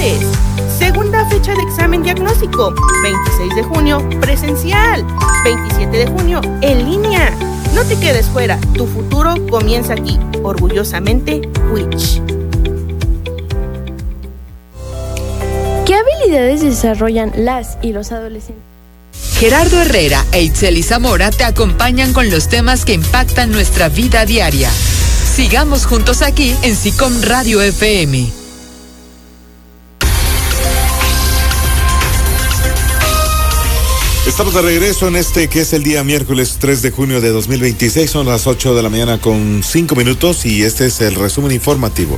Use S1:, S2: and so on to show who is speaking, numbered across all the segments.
S1: actividades. Segunda fecha de examen diagnóstico, 26 de junio, presencial. 27 de junio, en línea. No te quedes fuera, tu futuro comienza aquí. Orgullosamente, Witch.
S2: ¿Qué habilidades desarrollan las y los adolescentes?
S3: Gerardo Herrera e Itzeli Zamora te acompañan con los temas que impactan nuestra vida diaria. Sigamos juntos aquí en SICOM Radio FM.
S4: Estamos de regreso en este que es el día miércoles 3 de junio de 2026. Son las 8 de la mañana con 5 minutos y este es el resumen informativo.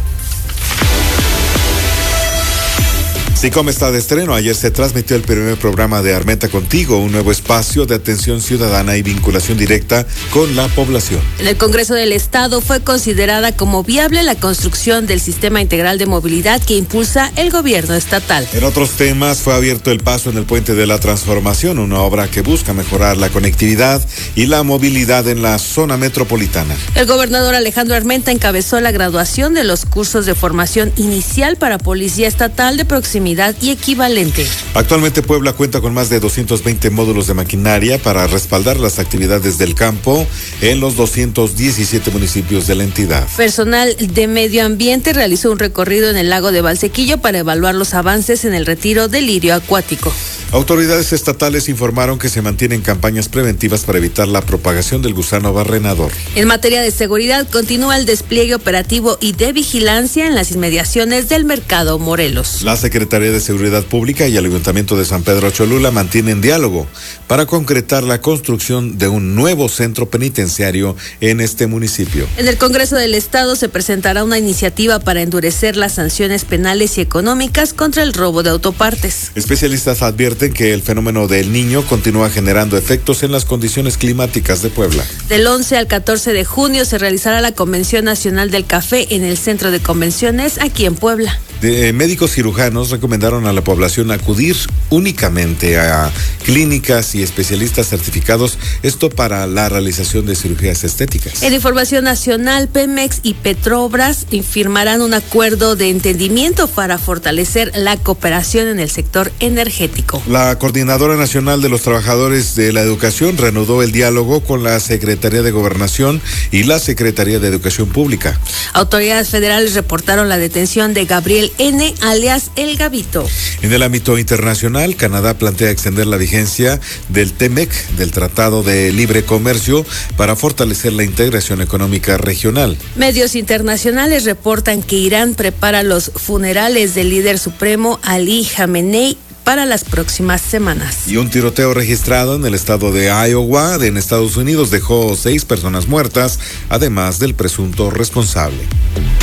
S4: SICOM está de estreno. Ayer se transmitió el primer programa de Armenta Contigo, un nuevo espacio de atención ciudadana y vinculación directa con la población.
S5: En el Congreso del Estado fue considerada como viable la construcción del sistema integral de movilidad que impulsa el gobierno estatal.
S4: En otros temas, fue abierto el paso en el Puente de la Transformación, una obra que busca mejorar la conectividad y la movilidad en la zona metropolitana.
S5: El gobernador Alejandro Armenta encabezó la graduación de los cursos de formación inicial para Policía Estatal de Proximidad y equivalente.
S4: Actualmente Puebla cuenta con más de 220 módulos de maquinaria para respaldar las actividades del campo en los 217 municipios de la entidad.
S5: Personal de medio ambiente realizó un recorrido en el lago de Valsequillo para evaluar los avances en el retiro del lirio acuático.
S4: Autoridades estatales informaron que se mantienen campañas preventivas para evitar la propagación del gusano barrenador.
S5: En materia de seguridad, continúa el despliegue operativo y de vigilancia en las inmediaciones del Mercado Morelos.
S4: La Secretaría de Seguridad Pública y el Ayuntamiento de San Pedro Cholula mantienen diálogo para concretar la construcción de un nuevo centro penitenciario en este municipio.
S5: En el Congreso del Estado se presentará una iniciativa para endurecer las sanciones penales y económicas contra el robo de autopartes.
S4: Especialistas advierten que el fenómeno del Niño continúa generando efectos en las condiciones climáticas de Puebla.
S5: Del 11 al 14 de junio se realizará la Convención Nacional del Café en el Centro de Convenciones aquí en Puebla.
S4: Médicos cirujanos recomendaron a la población acudir únicamente a clínicas y especialistas certificados, esto para la realización de cirugías estéticas.
S5: En información nacional, Pemex y Petrobras firmarán un acuerdo de entendimiento para fortalecer la cooperación en el sector energético.
S4: La Coordinadora Nacional de los Trabajadores de la Educación reanudó el diálogo con la Secretaría de Gobernación y la Secretaría de Educación Pública.
S5: Autoridades federales reportaron la detención de Gabriel N., alias El Gavito.
S4: En el ámbito internacional, Canadá plantea extender la vigencia del TEMEC, del Tratado de Libre Comercio, para fortalecer la integración económica regional.
S5: Medios internacionales reportan que Irán prepara los funerales del líder supremo Ali Khamenei para las próximas semanas.
S4: Y un tiroteo registrado en el estado de Iowa, en Estados Unidos, dejó 6 personas muertas, además del presunto responsable.